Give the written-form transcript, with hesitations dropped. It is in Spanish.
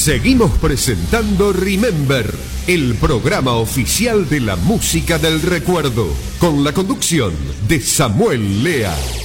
Seguimos presentando Remember, el programa oficial de la música del recuerdo, con la conducción de Samuel Lea.